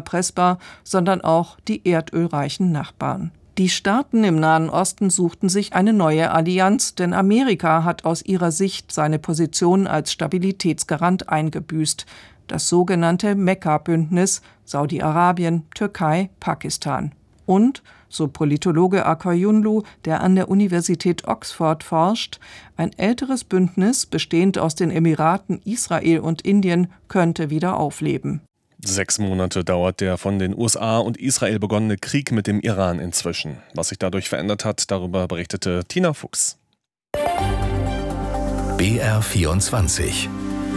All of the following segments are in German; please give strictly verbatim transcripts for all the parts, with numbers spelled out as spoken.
unerpressbar, sondern auch die erdölreichen Nachbarn. Die Staaten im Nahen Osten suchten sich eine neue Allianz, denn Amerika hat aus ihrer Sicht seine Position als Stabilitätsgarant eingebüßt. Das sogenannte Mekka-Bündnis Saudi-Arabien, Türkei, Pakistan. Und, so Politologe Akor Yunlu, der an der Universität Oxford forscht, ein älteres Bündnis, bestehend aus den Emiraten Israel und Indien, könnte wieder aufleben. Sechs Monate dauert der von den U S A und Israel begonnene Krieg mit dem Iran inzwischen. Was sich dadurch verändert hat, darüber berichtete Tina Fuchs. B R vierundzwanzig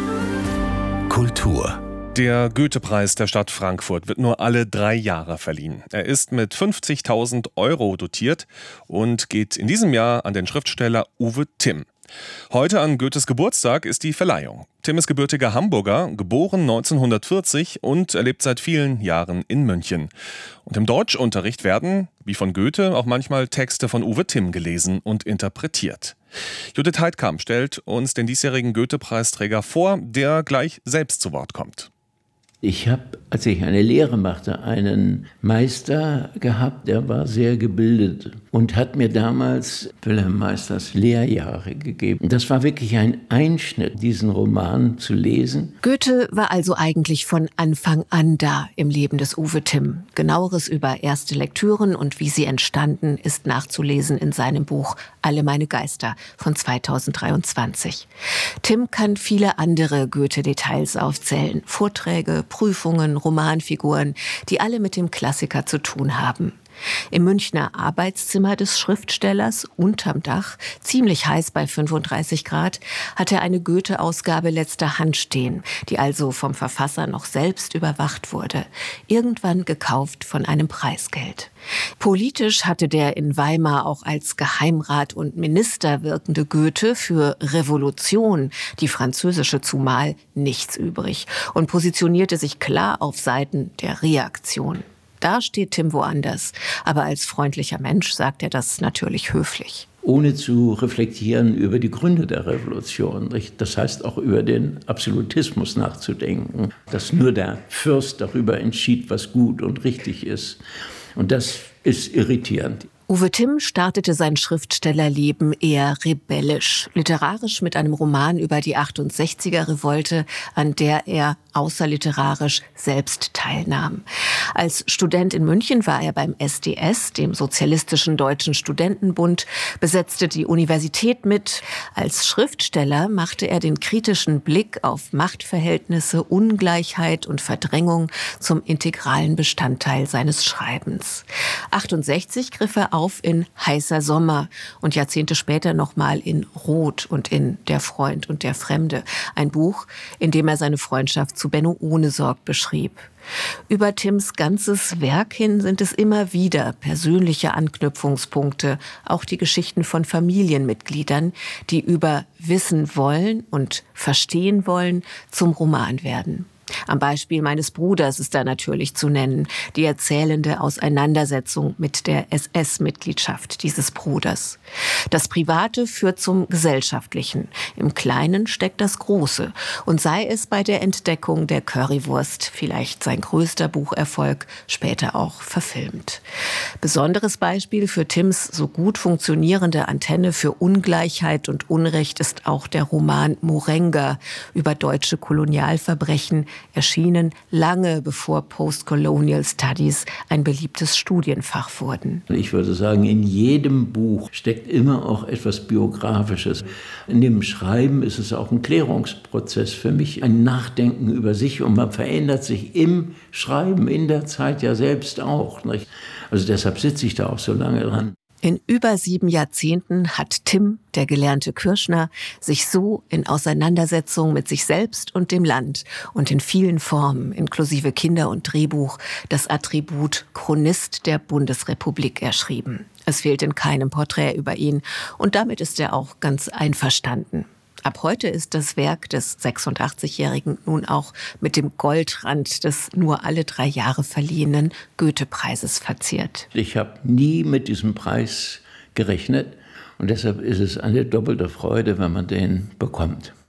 Kultur. Der Goethe-Preis der Stadt Frankfurt wird nur alle drei Jahre verliehen. Er ist mit fünfzigtausend Euro dotiert und geht in diesem Jahr an den Schriftsteller Uwe Timm. Heute an Goethes Geburtstag ist die Verleihung. Timm ist gebürtiger Hamburger, geboren neunzehnhundertvierzig und er lebt seit vielen Jahren in München. Und im Deutschunterricht werden, wie von Goethe, auch manchmal Texte von Uwe Timm gelesen und interpretiert. Judith Heidkamp stellt uns den diesjährigen Goethe-Preisträger vor, der gleich selbst zu Wort kommt. Ich habe, als ich eine Lehre machte, einen Meister gehabt, der war sehr gebildet und hat mir damals Wilhelm Meisters Lehrjahre gegeben. Das war wirklich ein Einschnitt, diesen Roman zu lesen. Goethe war also eigentlich von Anfang an da im Leben des Uwe Timm. Genaueres über erste Lektüren und wie sie entstanden, ist nachzulesen in seinem Buch Alle meine Geister von zweitausenddreiundzwanzig. Timm kann viele andere Goethe-Details aufzählen. Vorträge, Prüfungen, Romanfiguren, die alle mit dem Klassiker zu tun haben. Im Münchner Arbeitszimmer des Schriftstellers unterm Dach, ziemlich heiß bei fünfunddreißig Grad, hat er eine Goethe-Ausgabe letzter Hand stehen, die also vom Verfasser noch selbst überwacht wurde, irgendwann gekauft von einem Preisgeld. Politisch hatte der in Weimar auch als Geheimrat und Minister wirkende Goethe für Revolution, die französische zumal, nichts übrig und positionierte sich klar auf Seiten der Reaktion. Da steht Timm woanders, aber als freundlicher Mensch sagt er das natürlich höflich. Ohne zu reflektieren über die Gründe der Revolution, das heißt auch über den Absolutismus nachzudenken, dass nur der Fürst darüber entschied, was gut und richtig ist. Und das ist irritierend. Uwe Timm startete sein Schriftstellerleben eher rebellisch, literarisch mit einem Roman über die achtundsechziger-Revolte, an der er außerliterarisch selbst teilnahm. Als Student in München war er beim S D S, dem Sozialistischen Deutschen Studentenbund, besetzte die Universität mit. Als Schriftsteller machte er den kritischen Blick auf Machtverhältnisse, Ungleichheit und Verdrängung zum integralen Bestandteil seines Schreibens. achtundsechzig griff er auf in Heißer Sommer und Jahrzehnte später nochmal in Rot und in Der Freund und der Fremde, ein Buch, in dem er seine Freundschaft zu Benno Ohnesorg beschrieb. Über Timms ganzes Werk hin sind es immer wieder persönliche Anknüpfungspunkte, auch die Geschichten von Familienmitgliedern, die über Wissen wollen und verstehen wollen, zum Roman werden. Am Beispiel meines Bruders ist da natürlich zu nennen, die erzählende Auseinandersetzung mit der S S-Mitgliedschaft dieses Bruders. Das Private führt zum Gesellschaftlichen. Im Kleinen steckt das Große. Und sei es bei der Entdeckung der Currywurst, vielleicht sein größter Bucherfolg, später auch verfilmt. Besonderes Beispiel für Timms so gut funktionierende Antenne für Ungleichheit und Unrecht ist auch der Roman Morenga über deutsche Kolonialverbrechen, erschienen lange bevor Postcolonial Studies ein beliebtes Studienfach wurden. Ich würde sagen, in jedem Buch steckt immer auch etwas Biografisches. In dem Schreiben ist es auch ein Klärungsprozess für mich, ein Nachdenken über sich und man verändert sich im Schreiben, in der Zeit ja selbst auch, nicht? Also deshalb sitze ich da auch so lange dran. In über sieben Jahrzehnten hat Timm, der gelernte Kürschner, sich so in Auseinandersetzung mit sich selbst und dem Land und in vielen Formen, inklusive Kinder- und Drehbuch, das Attribut Chronist der Bundesrepublik erschrieben. Es fehlt in keinem Porträt über ihn und damit ist er auch ganz einverstanden. Ab heute ist das Werk des sechsundachtzigjährigen nun auch mit dem Goldrand des nur alle drei Jahre verliehenen Goethe-Preises verziert. Ich habe nie mit diesem Preis gerechnet und deshalb ist es eine doppelte Freude, wenn man den bekommt.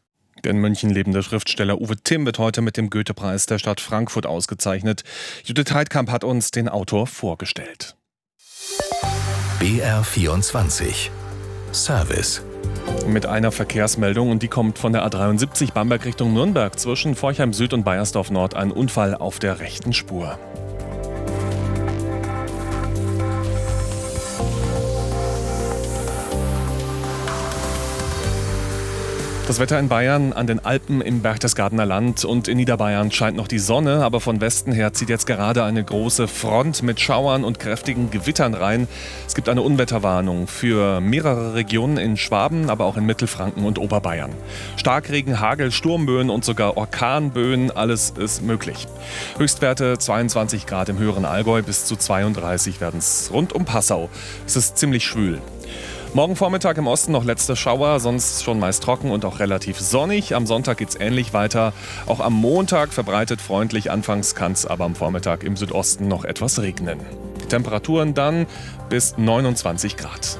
Der in München lebende Schriftsteller Uwe Timm wird heute mit dem Goethe-Preis der Stadt Frankfurt ausgezeichnet. Judith Heidkamp hat uns den Autor vorgestellt. B R vierundzwanzig Service. Mit einer Verkehrsmeldung, und die kommt von der A dreiundsiebzig Bamberg Richtung Nürnberg zwischen Forchheim Süd und Baiersdorf Nord. Ein Unfall auf der rechten Spur. Das Wetter in Bayern, an den Alpen, im Berchtesgadener Land und in Niederbayern scheint noch die Sonne, aber von Westen her zieht jetzt gerade eine große Front mit Schauern und kräftigen Gewittern rein. Es gibt eine Unwetterwarnung für mehrere Regionen in Schwaben, aber auch in Mittelfranken und Oberbayern. Starkregen, Hagel, Sturmböen und sogar Orkanböen, alles ist möglich. Höchstwerte zweiundzwanzig Grad im höheren Allgäu, bis zu zweiunddreißig werden es rund um Passau. Es ist ziemlich schwül. Morgen Vormittag im Osten noch letzte Schauer, sonst schon meist trocken und auch relativ sonnig. Am Sonntag geht's ähnlich weiter. Auch am Montag verbreitet freundlich. Anfangs kann es aber am Vormittag im Südosten noch etwas regnen. Die Temperaturen dann bis neunundzwanzig Grad.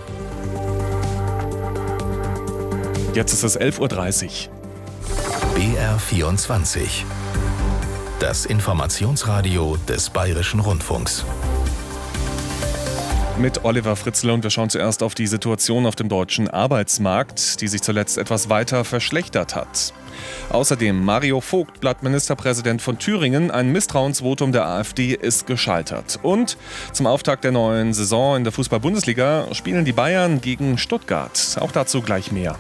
Jetzt ist es elf Uhr dreißig. B R vierundzwanzig. Das Informationsradio des Bayerischen Rundfunks. Mit Oliver Fritzl, und wir schauen zuerst auf die Situation auf dem deutschen Arbeitsmarkt, die sich zuletzt etwas weiter verschlechtert hat. Außerdem Mario Vogt, Blatt-Ministerpräsident von Thüringen, ein Misstrauensvotum der AfD ist gescheitert. Und zum Auftakt der neuen Saison in der Fußball-Bundesliga spielen die Bayern gegen Stuttgart. Auch dazu gleich mehr.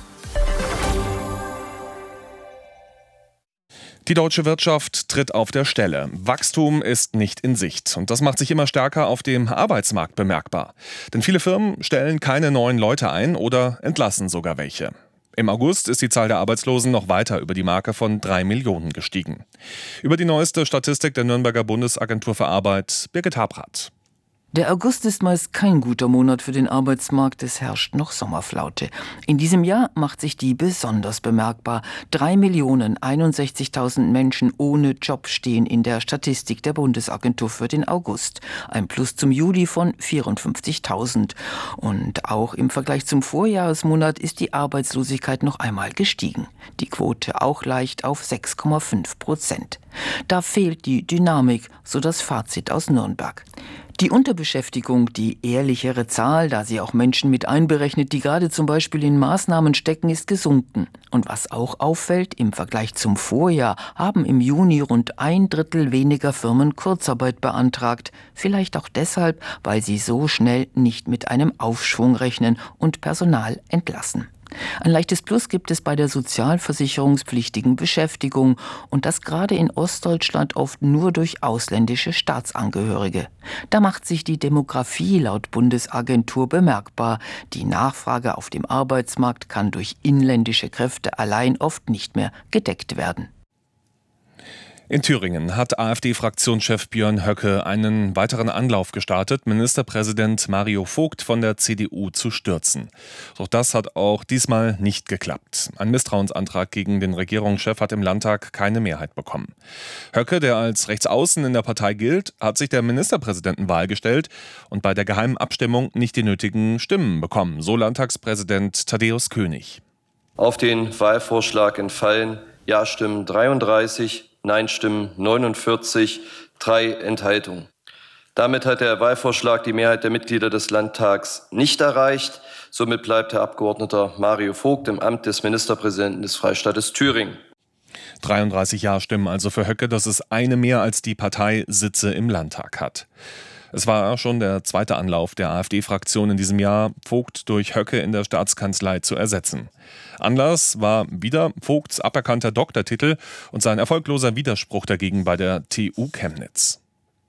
Die deutsche Wirtschaft tritt auf der Stelle. Wachstum ist nicht in Sicht. Und das macht sich immer stärker auf dem Arbeitsmarkt bemerkbar. Denn viele Firmen stellen keine neuen Leute ein oder entlassen sogar welche. Im August ist die Zahl der Arbeitslosen noch weiter über die Marke von drei Millionen gestiegen. Über die neueste Statistik der Nürnberger Bundesagentur für Arbeit, Birgit Habrath. Der August ist meist kein guter Monat für den Arbeitsmarkt, es herrscht noch Sommerflaute. In diesem Jahr macht sich die besonders bemerkbar. drei Millionen einundsechzigtausend Menschen ohne Job stehen in der Statistik der Bundesagentur für den August. Ein Plus zum Juli von vierundfünfzigtausend. Und auch im Vergleich zum Vorjahresmonat ist die Arbeitslosigkeit noch einmal gestiegen. Die Quote auch leicht auf sechs Komma fünf Prozent. Da fehlt die Dynamik, so das Fazit aus Nürnberg. Die Unterbeschäftigung, die ehrlichere Zahl, da sie auch Menschen mit einberechnet, die gerade zum Beispiel in Maßnahmen stecken, ist gesunken. Und was auch auffällt, im Vergleich zum Vorjahr haben im Juni rund ein Drittel weniger Firmen Kurzarbeit beantragt. Vielleicht auch deshalb, weil sie so schnell nicht mit einem Aufschwung rechnen und Personal entlassen. Ein leichtes Plus gibt es bei der sozialversicherungspflichtigen Beschäftigung, und das gerade in Ostdeutschland oft nur durch ausländische Staatsangehörige. Da macht sich die Demografie laut Bundesagentur bemerkbar. Die Nachfrage auf dem Arbeitsmarkt kann durch inländische Kräfte allein oft nicht mehr gedeckt werden. In Thüringen hat AfD-Fraktionschef Björn Höcke einen weiteren Anlauf gestartet, Ministerpräsident Mario Vogt von der C D U zu stürzen. Doch das hat auch diesmal nicht geklappt. Ein Misstrauensantrag gegen den Regierungschef hat im Landtag keine Mehrheit bekommen. Höcke, der als Rechtsaußen in der Partei gilt, hat sich der Ministerpräsidentenwahl gestellt und bei der geheimen Abstimmung nicht die nötigen Stimmen bekommen, so Landtagspräsident Thaddäus König. Auf den Wahlvorschlag entfallen Ja-Stimmen dreiunddreißig, Nein-Stimmen neunundvierzig, drei Enthaltungen. Damit hat der Wahlvorschlag die Mehrheit der Mitglieder des Landtags nicht erreicht. Somit bleibt Herr Abgeordneter Mario Vogt im Amt des Ministerpräsidenten des Freistaates Thüringen. dreiunddreißig Ja-Stimmen also für Höcke, das ist eine mehr, als die Partei Sitze im Landtag hat. Es war schon der zweite Anlauf der AfD-Fraktion in diesem Jahr, Vogt durch Höcke in der Staatskanzlei zu ersetzen. Anlass war wieder Vogts aberkannter Doktortitel und sein erfolgloser Widerspruch dagegen bei der T U Chemnitz.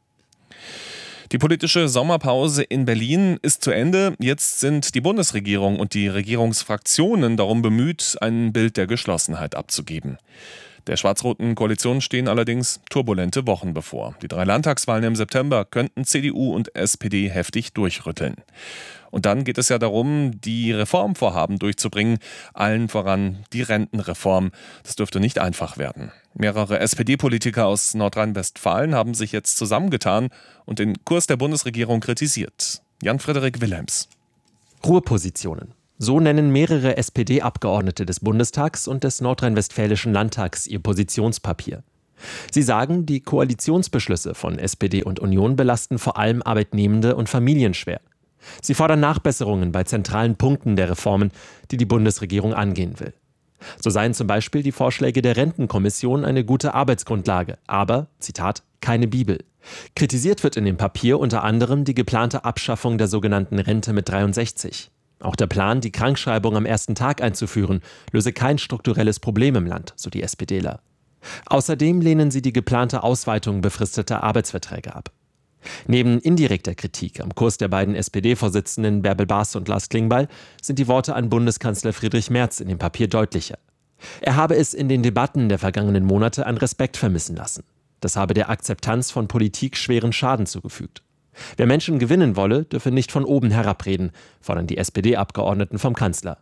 Die politische Sommerpause in Berlin ist zu Ende. Jetzt sind die Bundesregierung und die Regierungsfraktionen darum bemüht, ein Bild der Geschlossenheit abzugeben. Der schwarz-roten Koalition stehen allerdings turbulente Wochen bevor. Die drei Landtagswahlen im September könnten C D U und S P D heftig durchrütteln. Und dann geht es ja darum, die Reformvorhaben durchzubringen, allen voran die Rentenreform. Das dürfte nicht einfach werden. Mehrere S P D-Politiker aus Nordrhein-Westfalen haben sich jetzt zusammengetan und den Kurs der Bundesregierung kritisiert. Jan-Frederik Wilhelms. Ruhepositionen. So nennen mehrere S P D-Abgeordnete des Bundestags und des Nordrhein-Westfälischen Landtags ihr Positionspapier. Sie sagen, die Koalitionsbeschlüsse von S P D und Union belasten vor allem Arbeitnehmende und Familien schwer. Sie fordern Nachbesserungen bei zentralen Punkten der Reformen, die die Bundesregierung angehen will. So seien zum Beispiel die Vorschläge der Rentenkommission eine gute Arbeitsgrundlage, aber, Zitat, keine Bibel. Kritisiert wird in dem Papier unter anderem die geplante Abschaffung der sogenannten Rente mit dreiundsechzig. Auch der Plan, die Krankschreibung am ersten Tag einzuführen, löse kein strukturelles Problem im Land, so die SPDler. Außerdem lehnen sie die geplante Ausweitung befristeter Arbeitsverträge ab. Neben indirekter Kritik am Kurs der beiden S P D-Vorsitzenden Bärbel Baas und Lars Klingbeil sind die Worte an Bundeskanzler Friedrich Merz in dem Papier deutlicher. Er habe es in den Debatten der vergangenen Monate an Respekt vermissen lassen. Das habe der Akzeptanz von Politik schweren Schaden zugefügt. Wer Menschen gewinnen wolle, dürfe nicht von oben herabreden, fordern die S P D-Abgeordneten vom Kanzler.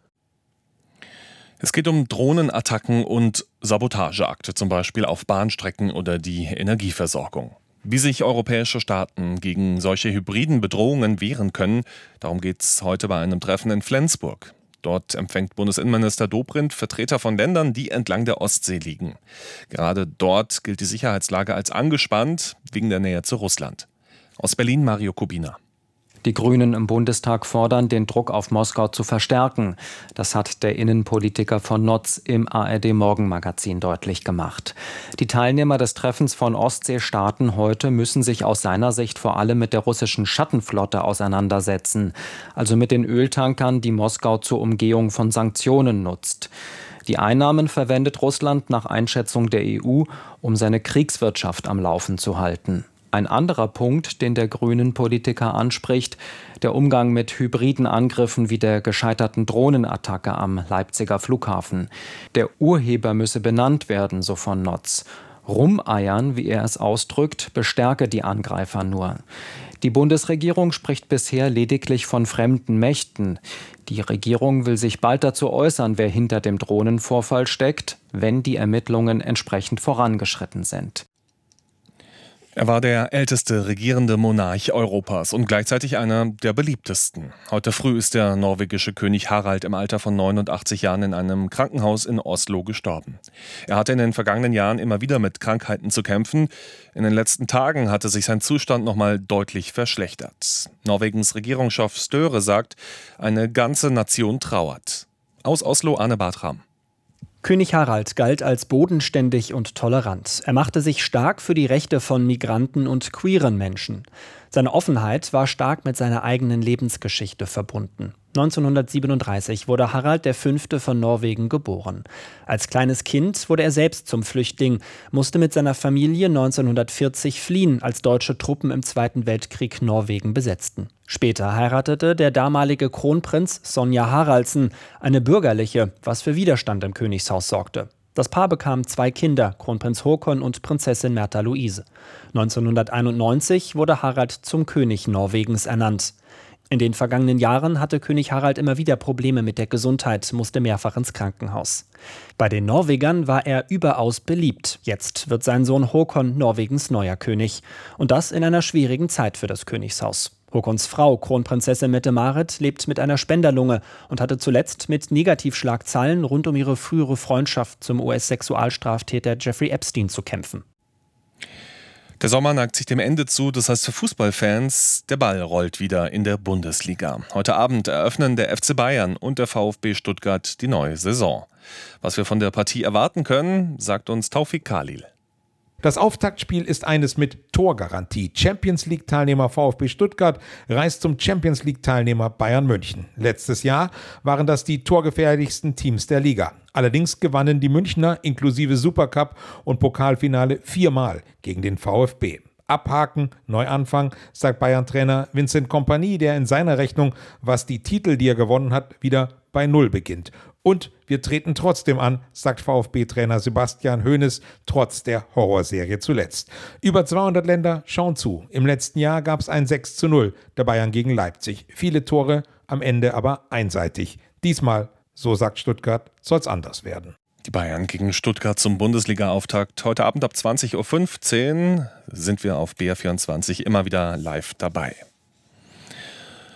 Es geht um Drohnenattacken und Sabotageakte, zum Beispiel auf Bahnstrecken oder die Energieversorgung. Wie sich europäische Staaten gegen solche hybriden Bedrohungen wehren können, darum geht es heute bei einem Treffen in Flensburg. Dort empfängt Bundesinnenminister Dobrindt Vertreter von Ländern, die entlang der Ostsee liegen. Gerade dort gilt die Sicherheitslage als angespannt, wegen der Nähe zu Russland. Aus Berlin Mario Kubina. Die Grünen im Bundestag fordern, den Druck auf Moskau zu verstärken. Das hat der Innenpolitiker von Notz im A R D-Morgenmagazin deutlich gemacht. Die Teilnehmer des Treffens von Ostseestaaten heute müssen sich aus seiner Sicht vor allem mit der russischen Schattenflotte auseinandersetzen, also mit den Öltankern, die Moskau zur Umgehung von Sanktionen nutzt. Die Einnahmen verwendet Russland nach Einschätzung der E U, um seine Kriegswirtschaft am Laufen zu halten. Ein anderer Punkt, den der Grünen-Politiker anspricht, der Umgang mit hybriden Angriffen wie der gescheiterten Drohnenattacke am Leipziger Flughafen. Der Urheber müsse benannt werden, so von Notz. Rumeiern, wie er es ausdrückt, bestärke die Angreifer nur. Die Bundesregierung spricht bisher lediglich von fremden Mächten. Die Regierung will sich bald dazu äußern, wer hinter dem Drohnenvorfall steckt, wenn die Ermittlungen entsprechend vorangeschritten sind. Er war der älteste regierende Monarch Europas und gleichzeitig einer der beliebtesten. Heute früh ist der norwegische König Harald im Alter von neunundachtzig Jahren in einem Krankenhaus in Oslo gestorben. Er hatte in den vergangenen Jahren immer wieder mit Krankheiten zu kämpfen. In den letzten Tagen hatte sich sein Zustand nochmal deutlich verschlechtert. Norwegens Regierungschef Støre sagt, eine ganze Nation trauert. Aus Oslo Arne Bartram. König Harald galt als bodenständig und tolerant. Er machte sich stark für die Rechte von Migranten und queeren Menschen. Seine Offenheit war stark mit seiner eigenen Lebensgeschichte verbunden. neunzehnhundertsiebenunddreißig wurde Harald der Fünfte von Norwegen geboren. Als kleines Kind wurde er selbst zum Flüchtling, musste mit seiner Familie neunzehnhundertvierzig fliehen, als deutsche Truppen im Zweiten Weltkrieg Norwegen besetzten. Später heiratete der damalige Kronprinz Sonja Haraldsen, eine bürgerliche, was für Widerstand im Königshaus sorgte. Das Paar bekam zwei Kinder, Kronprinz Håkon und Prinzessin Märtha Louise. neunzehnhunderteinundneunzig wurde Harald zum König Norwegens ernannt. In den vergangenen Jahren hatte König Harald immer wieder Probleme mit der Gesundheit, musste mehrfach ins Krankenhaus. Bei den Norwegern war er überaus beliebt. Jetzt wird sein Sohn Håkon Norwegens neuer König. Und das in einer schwierigen Zeit für das Königshaus. Håkons Frau, Kronprinzessin Mette-Marit, lebt mit einer Spenderlunge und hatte zuletzt mit Negativschlagzeilen rund um ihre frühere Freundschaft zum U S-Sexualstraftäter Jeffrey Epstein zu kämpfen. Der Sommer neigt sich dem Ende zu, das heißt für Fußballfans, der Ball rollt wieder in der Bundesliga. Heute Abend eröffnen der F C Bayern und der VfB Stuttgart die neue Saison. Was wir von der Partie erwarten können, sagt uns Taufik Khalil. Das Auftaktspiel ist eines mit Torgarantie. Champions-League-Teilnehmer VfB Stuttgart reist zum Champions-League-Teilnehmer Bayern München. Letztes Jahr waren das die torgefährlichsten Teams der Liga. Allerdings gewannen die Münchner inklusive Supercup und Pokalfinale viermal gegen den VfB. Abhaken, Neuanfang, sagt Bayern-Trainer Vincent Kompany, der in seiner Rechnung, was die Titel, die er gewonnen hat, wieder bei Null beginnt. Und wir treten trotzdem an, sagt VfB-Trainer Sebastian Hoeneß, trotz der Horrorserie zuletzt. Über zweihundert Länder schauen zu. Im letzten Jahr gab es ein sechs zu null der Bayern gegen Leipzig. Viele Tore, am Ende aber einseitig. Diesmal, so sagt Stuttgart, soll es anders werden. Die Bayern gegen Stuttgart zum Bundesliga-Auftakt. Heute Abend ab zwanzig Uhr fünfzehn sind wir auf B R vierundzwanzig immer wieder live dabei.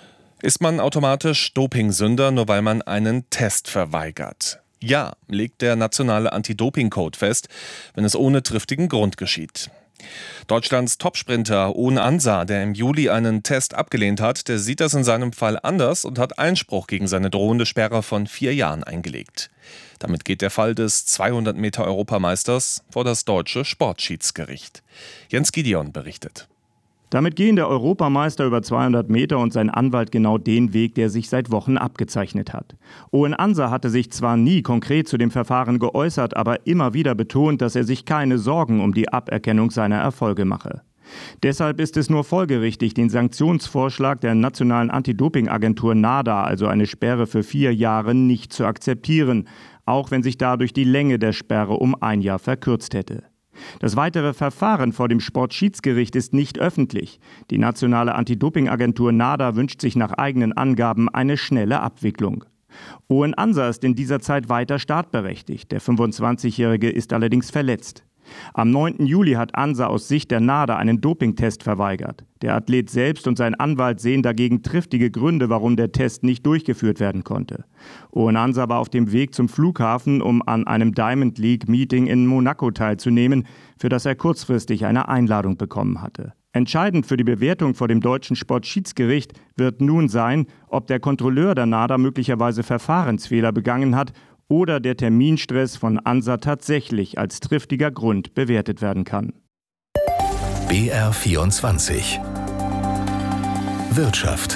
Ist man automatisch Dopingsünder, nur weil man einen Test verweigert? Ja, legt der nationale Anti-Doping-Code fest, wenn es ohne triftigen Grund geschieht. Deutschlands Topsprinter Owen Ansa, der im Juli einen Test abgelehnt hat, der sieht das in seinem Fall anders und hat Einspruch gegen seine drohende Sperre von vier Jahren eingelegt. Damit geht der Fall des zweihundert Meter Europameisters vor das deutsche Sportschiedsgericht. Jens Gideon berichtet. Damit gehen der Europameister über zweihundert Meter und sein Anwalt genau den Weg, der sich seit Wochen abgezeichnet hat. Owen Ansa hatte sich zwar nie konkret zu dem Verfahren geäußert, aber immer wieder betont, dass er sich keine Sorgen um die Aberkennung seiner Erfolge mache. Deshalb ist es nur folgerichtig, den Sanktionsvorschlag der nationalen Anti-Doping-Agentur NADA, also eine Sperre für vier Jahre, nicht zu akzeptieren, auch wenn sich dadurch die Länge der Sperre um ein Jahr verkürzt hätte. Das weitere Verfahren vor dem Sportschiedsgericht ist nicht öffentlich. Die nationale Anti-Doping-Agentur NADA wünscht sich nach eigenen Angaben eine schnelle Abwicklung. Owen Ansa ist in dieser Zeit weiter startberechtigt. Der fünfundzwanzigjährige ist allerdings verletzt. Am neunten Juli hat Ansa aus Sicht der NADA einen Dopingtest verweigert. Der Athlet selbst und sein Anwalt sehen dagegen triftige Gründe, warum der Test nicht durchgeführt werden konnte. Owen Ansa war auf dem Weg zum Flughafen, um an einem Diamond League Meeting in Monaco teilzunehmen, für das er kurzfristig eine Einladung bekommen hatte. Entscheidend für die Bewertung vor dem deutschen Sportschiedsgericht wird nun sein, ob der Kontrolleur der NADA möglicherweise Verfahrensfehler begangen hat oder der Terminstress von Ansa tatsächlich als triftiger Grund bewertet werden kann. B R vierundzwanzig Wirtschaft.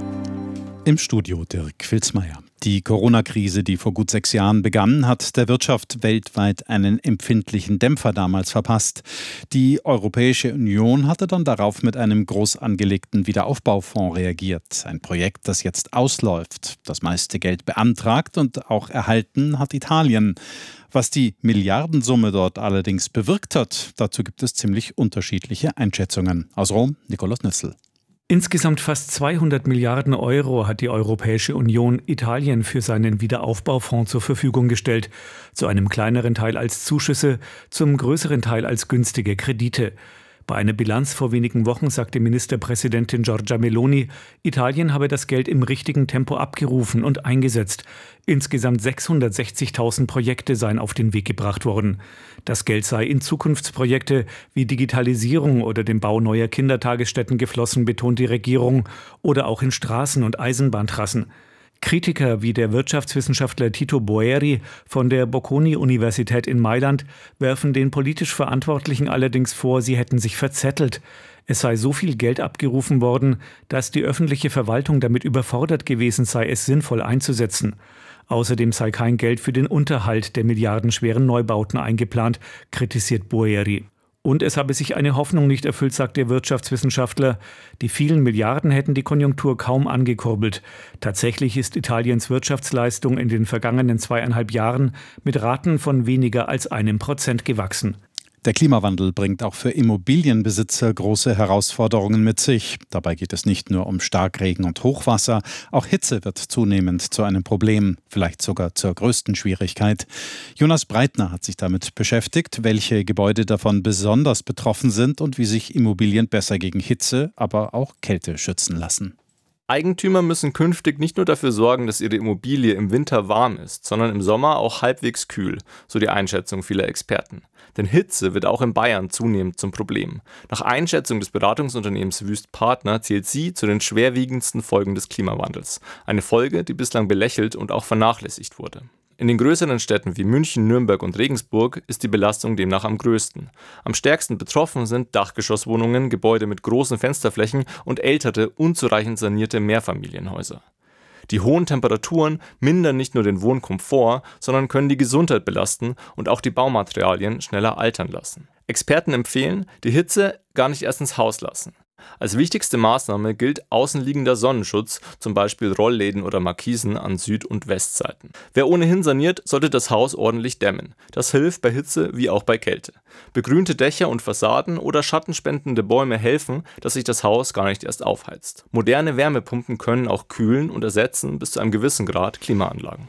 Im Studio Dirk Filzmeier. Die Corona-Krise, die vor gut sechs Jahren begann, hat der Wirtschaft weltweit einen empfindlichen Dämpfer damals verpasst. Die Europäische Union hatte dann darauf mit einem groß angelegten Wiederaufbaufonds reagiert. Ein Projekt, das jetzt ausläuft. Das meiste Geld beantragt und auch erhalten hat Italien. Was die Milliardensumme dort allerdings bewirkt hat, dazu gibt es ziemlich unterschiedliche Einschätzungen. Aus Rom, Nikolaus Nüssel. Insgesamt fast zweihundert Milliarden Euro hat die Europäische Union Italien für seinen Wiederaufbaufonds zur Verfügung gestellt. Zu einem kleineren Teil als Zuschüsse, zum größeren Teil als günstige Kredite. Bei einer Bilanz vor wenigen Wochen sagte Ministerpräsidentin Giorgia Meloni, Italien habe das Geld im richtigen Tempo abgerufen und eingesetzt. Insgesamt sechshundertsechzigtausend Projekte seien auf den Weg gebracht worden. Das Geld sei in Zukunftsprojekte wie Digitalisierung oder den Bau neuer Kindertagesstätten geflossen, betont die Regierung, oder auch in Straßen- und Eisenbahntrassen. Kritiker wie der Wirtschaftswissenschaftler Tito Boeri von der Bocconi-Universität in Mailand werfen den politisch Verantwortlichen allerdings vor, sie hätten sich verzettelt. Es sei so viel Geld abgerufen worden, dass die öffentliche Verwaltung damit überfordert gewesen sei, es sinnvoll einzusetzen. Außerdem sei kein Geld für den Unterhalt der milliardenschweren Neubauten eingeplant, kritisiert Boeri. Und es habe sich eine Hoffnung nicht erfüllt, sagt der Wirtschaftswissenschaftler. Die vielen Milliarden hätten die Konjunktur kaum angekurbelt. Tatsächlich ist Italiens Wirtschaftsleistung in den vergangenen zweieinhalb Jahren mit Raten von weniger als einem Prozent gewachsen. Der Klimawandel bringt auch für Immobilienbesitzer große Herausforderungen mit sich. Dabei geht es nicht nur um Starkregen und Hochwasser, auch Hitze wird zunehmend zu einem Problem, vielleicht sogar zur größten Schwierigkeit. Jonas Breitner hat sich damit beschäftigt, welche Gebäude davon besonders betroffen sind und wie sich Immobilien besser gegen Hitze, aber auch Kälte schützen lassen. Eigentümer müssen künftig nicht nur dafür sorgen, dass ihre Immobilie im Winter warm ist, sondern im Sommer auch halbwegs kühl, so die Einschätzung vieler Experten. Denn Hitze wird auch in Bayern zunehmend zum Problem. Nach Einschätzung des Beratungsunternehmens Wüst Partner zählt sie zu den schwerwiegendsten Folgen des Klimawandels. Eine Folge, die bislang belächelt und auch vernachlässigt wurde. In den größeren Städten wie München, Nürnberg und Regensburg ist die Belastung demnach am größten. Am stärksten betroffen sind Dachgeschosswohnungen, Gebäude mit großen Fensterflächen und ältere, unzureichend sanierte Mehrfamilienhäuser. Die hohen Temperaturen mindern nicht nur den Wohnkomfort, sondern können die Gesundheit belasten und auch die Baumaterialien schneller altern lassen. Experten empfehlen, die Hitze gar nicht erst ins Haus lassen. Als wichtigste Maßnahme gilt außenliegender Sonnenschutz, zum Beispiel Rollläden oder Markisen an Süd- und Westseiten. Wer ohnehin saniert, sollte das Haus ordentlich dämmen. Das hilft bei Hitze wie auch bei Kälte. Begrünte Dächer und Fassaden oder schattenspendende Bäume helfen, dass sich das Haus gar nicht erst aufheizt. Moderne Wärmepumpen können auch kühlen und ersetzen bis zu einem gewissen Grad Klimaanlagen.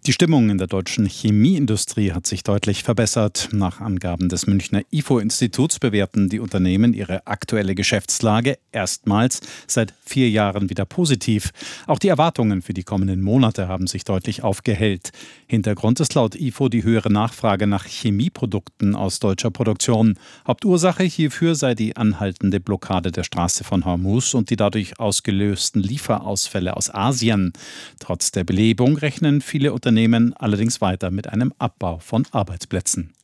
Die Stimmung in der deutschen Chemieindustrie hat sich deutlich verbessert. Nach Angaben des Münchner I F O-Instituts bewerten die Unternehmen ihre aktuelle Geschäftslage erstmals seit vier Jahren wieder positiv. Auch die Erwartungen für die kommenden Monate haben sich deutlich aufgehellt. Hintergrund ist laut I F O die höhere Nachfrage nach Chemieprodukten aus deutscher Produktion. Hauptursache hierfür sei die anhaltende Blockade der Straße von Hormuz und die dadurch ausgelösten Lieferausfälle aus Asien. Trotz der Belebung rechnen viele Unternehmen allerdings weiter mit einem Abbau von Arbeitsplätzen.